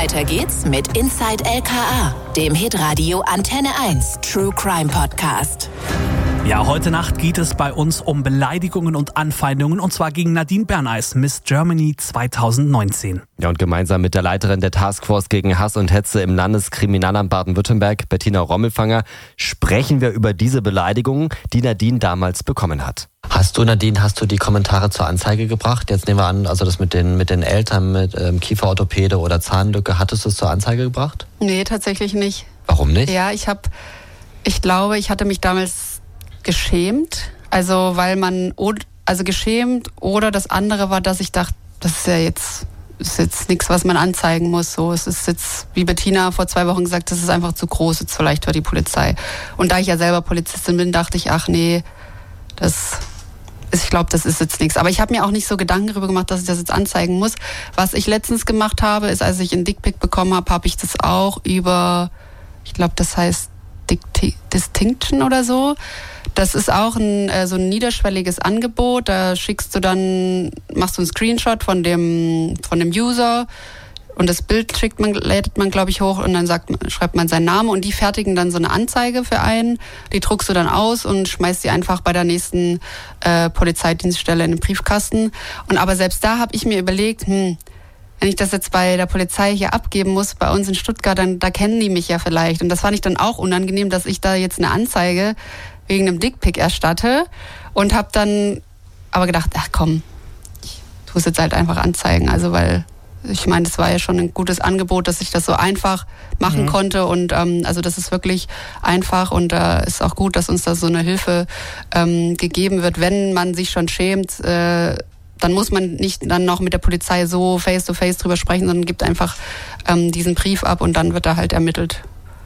Weiter geht's mit Inside LKA, dem Hitradio Antenne 1 True Crime Podcast. Ja, heute Nacht geht es bei uns um Beleidigungen und Anfeindungen, und zwar gegen Nadine Berneis, Miss Germany 2019. Ja, und gemeinsam mit der Leiterin der Taskforce gegen Hass und Hetze im Landeskriminalamt Baden-Württemberg, Bettina Rommelfanger, sprechen wir über diese Beleidigungen, die Nadine damals bekommen hat. Hast du die Kommentare zur Anzeige gebracht? Jetzt nehmen wir an, also das mit den Eltern, mit Kieferorthopäde oder Zahnlücke, hattest du es zur Anzeige gebracht? Nee, tatsächlich nicht. Warum nicht? Ja, ich glaube, ich hatte mich damals geschämt, geschämt, oder das andere war, dass ich dachte, das ist jetzt nichts, was man anzeigen muss. So, es ist jetzt, wie Bettina vor 2 Wochen gesagt, das ist einfach zu groß jetzt vielleicht für die Polizei. Und da ich ja selber Polizistin bin, dachte ich, ach nee, ich glaube, das ist jetzt nichts. Aber ich habe mir auch nicht so Gedanken darüber gemacht, dass ich das jetzt anzeigen muss. Was ich letztens gemacht habe, ist, als ich einen Dickpic bekommen habe, habe ich das auch über, ich glaube, das heißt Distinction oder so. Das ist auch so ein niederschwelliges Angebot. Da machst du einen Screenshot von dem User und das Bild lädt man, glaube ich, hoch und dann schreibt man seinen Namen und die fertigen dann so eine Anzeige für einen. Die druckst du dann aus und schmeißt die einfach bei der nächsten Polizeidienststelle in den Briefkasten. Aber selbst da habe ich mir überlegt, wenn ich das jetzt bei der Polizei hier abgeben muss, bei uns in Stuttgart, dann da kennen die mich ja vielleicht. Und das fand ich dann auch unangenehm, dass ich da jetzt eine Anzeige wegen einem Dickpic erstatte, und habe dann aber gedacht, ach komm, ich tue es jetzt halt einfach anzeigen. Also weil, ich meine, das war ja schon ein gutes Angebot, dass ich das so einfach machen konnte, und also das ist wirklich einfach, und ist auch gut, dass uns da so eine Hilfe gegeben wird. Wenn man sich schon schämt, dann muss man nicht dann noch mit der Polizei so face-to-face drüber sprechen, sondern gibt einfach diesen Brief ab und dann wird da halt ermittelt.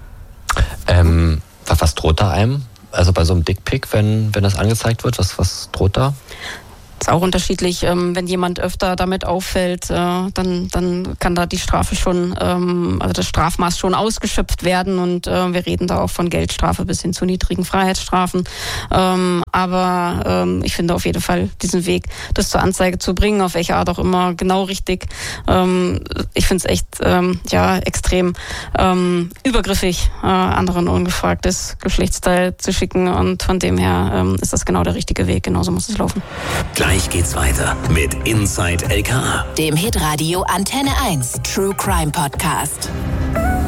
Was droht da einem? Also bei so einem Dickpic, wenn das angezeigt wird, was droht da? Ist auch unterschiedlich. Wenn jemand öfter damit auffällt, dann kann da die Strafe schon, also das Strafmaß schon ausgeschöpft werden, und wir reden da auch von Geldstrafe bis hin zu niedrigen Freiheitsstrafen. Aber ich finde auf jeden Fall diesen Weg, das zur Anzeige zu bringen, auf welche Art auch immer, genau richtig. Ich finde es echt extrem übergriffig, anderen ungefragtes Geschlechtsteil zu schicken, und von dem her ist das genau der richtige Weg. Genauso muss es laufen. Gleich geht's weiter mit Inside LKA, dem Hitradio Antenne 1 True Crime Podcast.